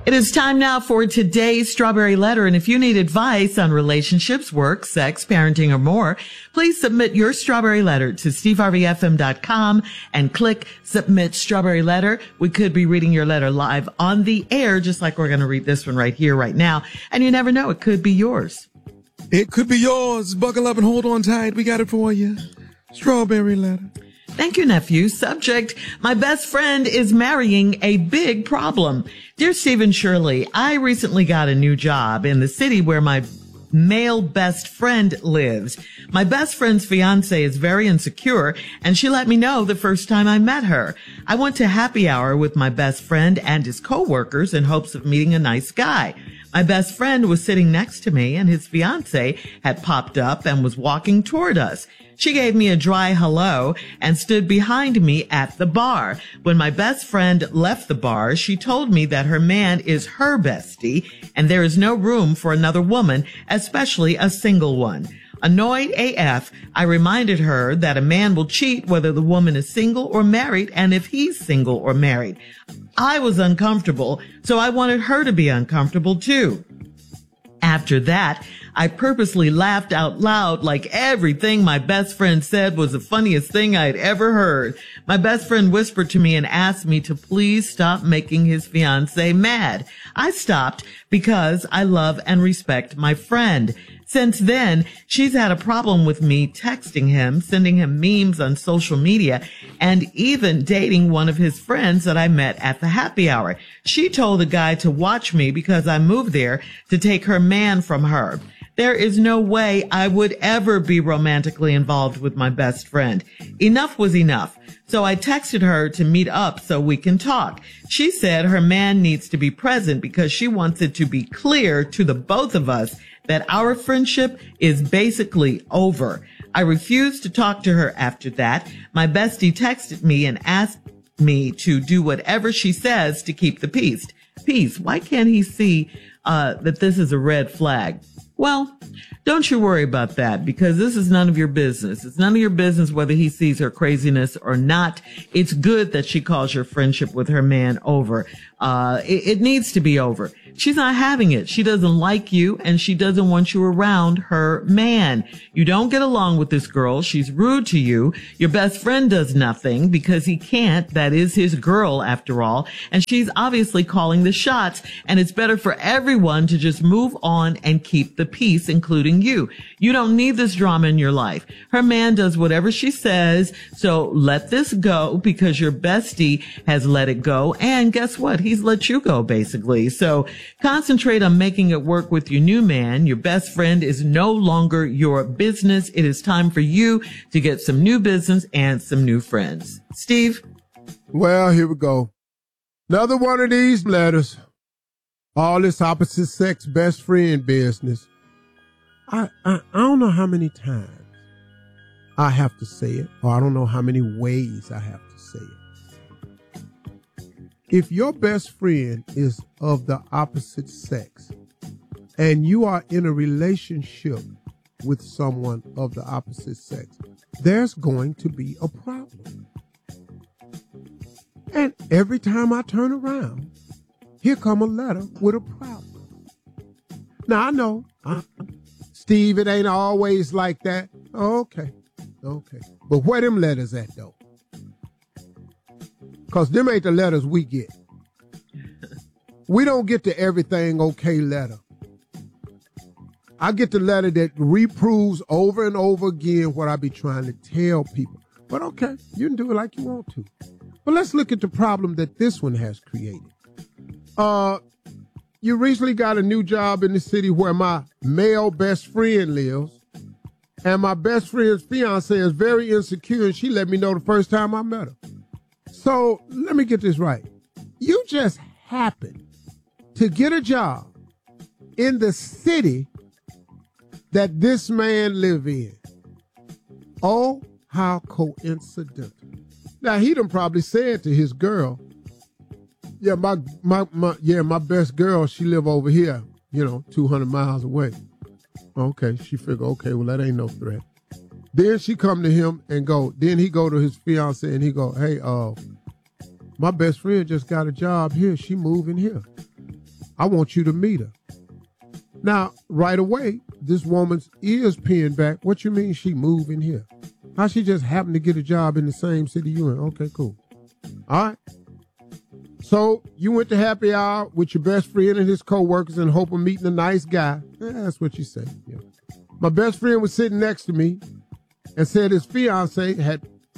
It is time now for today's Strawberry Letter. And if you need advice on relationships, work, sex, parenting, or more, please submit your Strawberry Letter to steveharveyfm.com and click Submit Strawberry Letter. We could be reading your letter live on the air, just like we're going to read this one right here, right now. And you never know, it could be yours. It could be yours. Buckle up and hold on tight. We got it for you. Strawberry Letter. Thank you, nephew. Subject, my best friend is marrying a big problem. Dear Stephen Shirley, I recently got a new job in the city where my male best friend lives. My best friend's fiance is very insecure, and she let me know the first time I met her. I went to happy hour with my best friend and his coworkers in hopes of meeting a nice guy. My best friend was sitting next to me, and his fiance had popped up and was walking toward us. She gave me a dry hello and stood behind me at the bar. When my best friend left the bar, she told me that her man is her bestie and there is no room for another woman, especially a single one. Annoyed AF, I reminded her that a man will cheat whether the woman is single or married and if he's single or married. I was uncomfortable, so I wanted her to be uncomfortable too. After that, I purposely laughed out loud like everything my best friend said was the funniest thing I'd ever heard. My best friend whispered to me and asked me to please stop making his fiance mad. I stopped because I love and respect my friend. Since then, she's had a problem with me texting him, sending him memes on social media, and even dating one of his friends that I met at the happy hour. She told the guy to watch me because I moved there to take her man from her. There is no way I would ever be romantically involved with my best friend. Enough was enough. So I texted her to meet up so we can talk. She said her man needs to be present because she wants it to be clear to the both of us that our friendship is basically over. I refused to talk to her after that. My bestie texted me and asked me to do whatever she says to keep the peace. Peace. Why can't he see that this is a red flag? Well, don't you worry about that because this is none of your business. It's none of your business whether he sees her craziness or not. It's good that she calls your friendship with her man over. It needs to be over. She's not having it. She doesn't like you and she doesn't want you around her man. You don't get along with this girl. She's rude to you. Your best friend does nothing because he can't. That is his girl after all. And she's obviously calling the shots and it's better for everyone to just move on and keep the peace, including you. You don't need this drama in your life. Her man does whatever she says. So let this go because your bestie has let it go. And guess what? He's let you go basically. So concentrate on making it work with your new man. Your best friend is no longer your business. It is time for you to get some new business and some new friends. Steve? Well, here we go. Another one of these letters. All this opposite sex best friend business. I don't know how many times I have to say it, or I don't know how many ways I have to say it. If your best friend is of the opposite sex and you are in a relationship with someone of the opposite sex, there's going to be a problem. And every time I turn around, here come a letter with a problem. Now, I know, Steve, it ain't always like that. Okay. But where them letters at, though? Because them ain't the letters we get. We don't get the everything okay letter. I get the letter that reproves over and over again what I be trying to tell people. But okay, you can do it like you want to. But let's look at the problem that this one has created. You recently got a new job in the city where my male best friend lives. And my best friend's fiance is very insecure, and she let me know the first time I met her. So let me get this right. You just happened to get a job in the city that this man live in. Oh, how coincidental. Now, he done probably said to his girl, yeah, my best girl, she live over here, 200 miles away. Okay, she figured, okay, well, that ain't no threat. Then she come to him and then he go to his fiance and he go, hey, my best friend just got a job here. She moving here. I want you to meet her. Now, right away, this woman's ears pinned back. What you mean she moved in here? How she just happened to get a job in the same city you in? Okay, cool. All right. So you went to happy hour with your best friend and his coworkers in hope of meeting a nice guy. That's what you say. Yeah. My best friend was sitting next to me and said his fiance had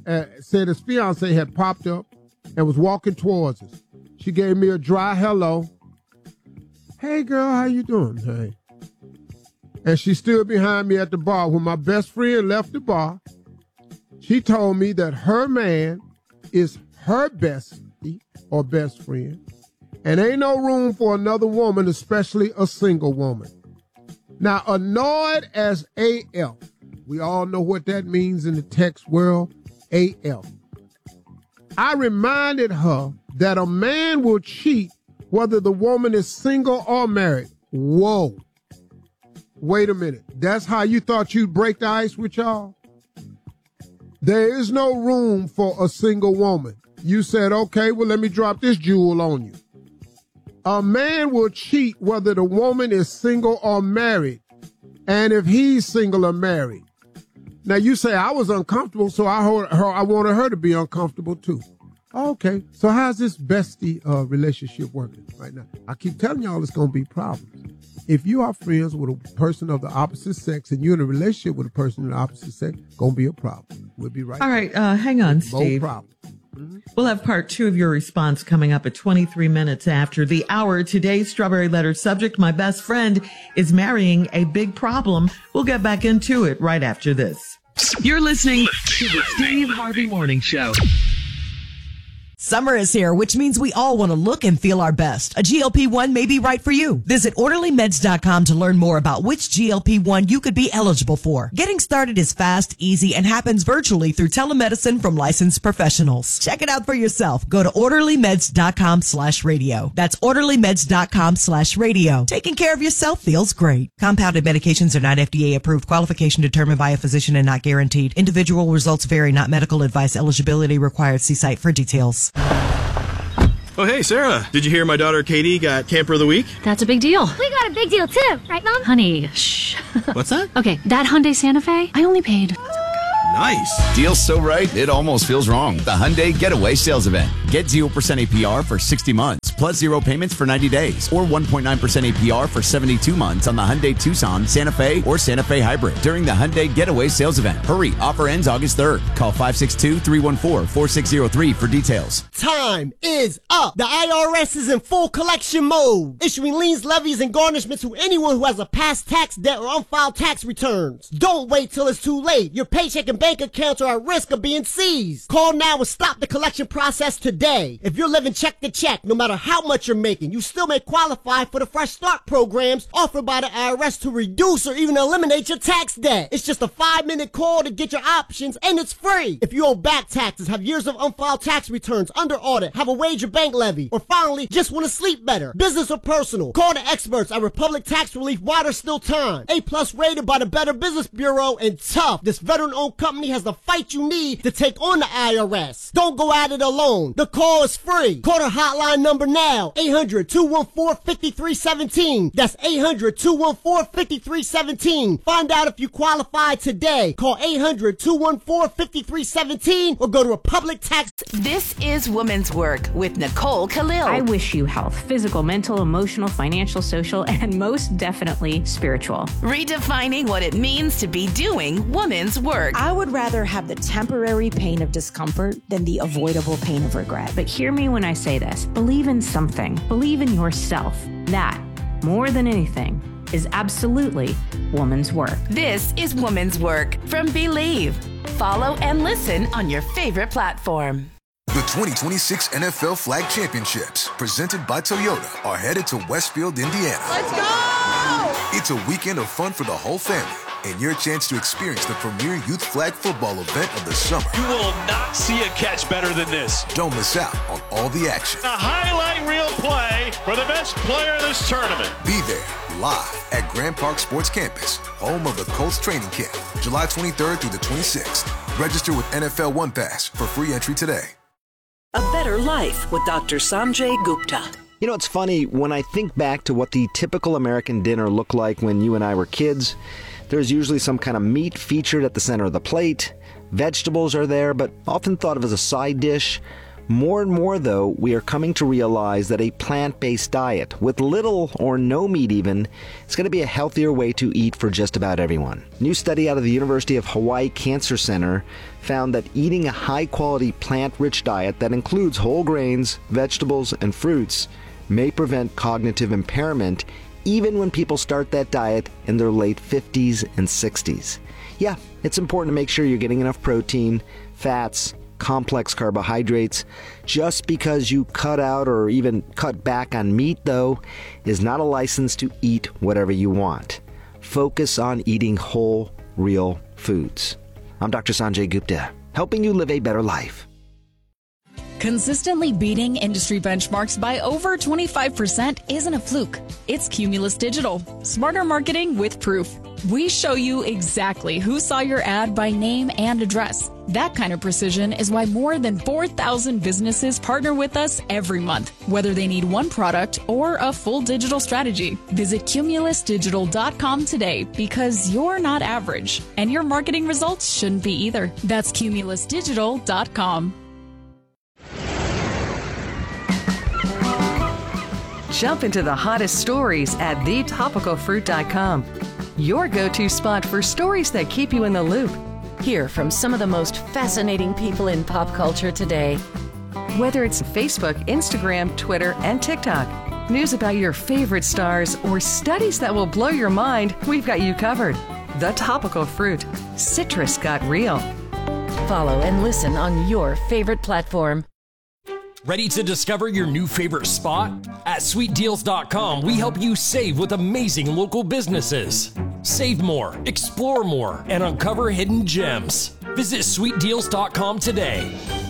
popped up and was walking towards us. She gave me a dry hello. Hey, girl, how you doing? Hey. And she stood behind me at the bar. When my best friend left the bar, she told me that her man is her bestie or best friend, and ain't no room for another woman, especially a single woman. Now, annoyed as AF, we all know what that means in the text world, AF. I reminded her that a man will cheat whether the woman is single or married. Whoa. Wait a minute. That's how you thought you'd break the ice with y'all? There is no room for a single woman. You said, okay, well, let me drop this jewel on you. A man will cheat whether the woman is single or married, and if he's single or married. Now, you say, I was uncomfortable, so I wanted her to be uncomfortable, too. Okay, so how's this bestie relationship working right now? I keep telling y'all it's going to be problems. If you are friends with a person of the opposite sex and you're in a relationship with a person of the opposite sex, going to be a problem. We'll be right back. All right, hang on, Steve. No problem. We'll have part 2 of your response coming up at 23 minutes after the hour. Today's Strawberry Letter subject, my best friend is marrying a big problem. We'll get back into it right after this. You're listening to the Steve Harvey Morning Show. Summer is here, which means we all want to look and feel our best. A GLP-1 may be right for you. Visit OrderlyMeds.com to learn more about which GLP-1 you could be eligible for. Getting started is fast, easy, and happens virtually through telemedicine from licensed professionals. Check it out for yourself. Go to OrderlyMeds.com/radio. That's OrderlyMeds.com/radio. Taking care of yourself feels great. Compounded medications are not FDA approved. Qualification determined by a physician and not guaranteed. Individual results vary, not medical advice. Eligibility required. See site for details. Oh, hey, Sarah. Did you hear my daughter Katie got Camper of the Week? That's a big deal. We got a big deal, too. Right, Mom? Honey, shh. What's that? Okay, that Hyundai Santa Fe, I only paid... Nice. Deal's so right, it almost feels wrong. The Hyundai Getaway Sales Event. Get 0% APR for 60 months, plus 0 payments for 90 days, or 1.9% APR for 72 months on the Hyundai Tucson, Santa Fe, or Santa Fe Hybrid during the Hyundai Getaway Sales Event. Hurry, offer ends August 3rd. Call 562-314-4603 for details. Time is up. The IRS is in full collection mode, issuing liens, levies, and garnishments to anyone who has a past tax debt or unfiled tax returns. Don't wait till it's too late. Your paycheck and bank accounts are at risk of being seized. Call now and stop the collection process today. If you're living check to check, no matter how much you're making, you still may qualify for the Fresh Start programs offered by the IRS to reduce or even eliminate your tax debt. It's just a 5-minute call to get your options, and it's free. If you owe back taxes, have years of unfiled tax returns, under audit, have a wage or bank levy, or finally just want to sleep better, business or personal, call the experts at Republic Tax Relief while there's still time. A+ rated by the Better Business Bureau, and tough. This veteran-owned company has the fight you need to take on the IRS. Don't go at it alone. The call is free. Call the hotline number now. 800-214-5317. That's 800-214-5317. Find out if you qualify today. Call 800-214-5317 or go to Republic Tax. This is Women's Work with Nicole Khalil. I wish you health, physical, mental, emotional, financial, social, and most definitely spiritual. Redefining what it means to be doing women's work. I would rather have the temporary pain of discomfort than the avoidable pain of regret. But hear me when I say this. Believe in something. Believe in yourself. That, more than anything, is absolutely woman's work. This is Woman's Work from Believe. Follow and listen on your favorite platform. The 2026 NFL Flag Championships, presented by Toyota, are headed to Westfield, Indiana. Let's go! It's a weekend of fun for the whole family and your chance to experience the premier youth flag football event of the summer. You will not see a catch better than this. Don't miss out on all the action. A highlight reel play for the best player in this tournament. Be there live at Grand Park Sports Campus, home of the Colts training camp, July 23rd through the 26th. Register with NFL One Pass for free entry today. A Better Life with Dr. Sanjay Gupta. You know, it's funny, when I think back to what the typical American dinner looked like when you and I were kids, there's usually some kind of meat featured at the center of the plate. Vegetables are there, but often thought of as a side dish. More and more, though, we are coming to realize that a plant-based diet, with little or no meat even, is going to be a healthier way to eat for just about everyone. A new study out of the University of Hawaii Cancer Center found that eating a high-quality plant-rich diet that includes whole grains, vegetables, and fruits may prevent cognitive impairment even when people start that diet in their late 50s and 60s. Yeah, it's important to make sure you're getting enough protein, fats, complex carbohydrates. Just because you cut out or even cut back on meat, though, is not a license to eat whatever you want. Focus on eating whole, real foods. I'm Dr. Sanjay Gupta, helping you live a better life. Consistently beating industry benchmarks by over 25% isn't a fluke. It's Cumulus Digital. Smarter marketing with proof. We show you exactly who saw your ad by name and address. That kind of precision is why more than 4,000 businesses partner with us every month, whether they need one product or a full digital strategy. Visit cumulusdigital.com today, because you're not average, and your marketing results shouldn't be either. That's cumulusdigital.com. Jump into the hottest stories at thetopicalfruit.com. Your go-to spot for stories that keep you in the loop. Hear from some of the most fascinating people in pop culture today. Whether it's Facebook, Instagram, Twitter, and TikTok, news about your favorite stars, or studies that will blow your mind, we've got you covered. The Topical Fruit. Citrus got real. Follow and listen on your favorite platform. Ready to discover your new favorite spot? At sweetdeals.com, we help you save with amazing local businesses. Save more, explore more, and uncover hidden gems. Visit sweetdeals.com today.